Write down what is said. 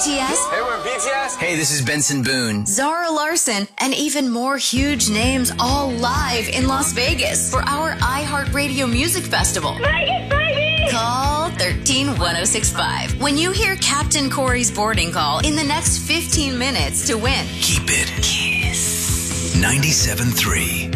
BTS. Hey, we're BTS. Hey, this is Benson Boone. Zara Larson, and even more huge names all live in Las Vegas for our iHeartRadio Music Festival. Vegas, baby! Call 131065 when you hear Captain Corey's boarding call in the next 15 minutes to win. Keep it Kiss 97.3.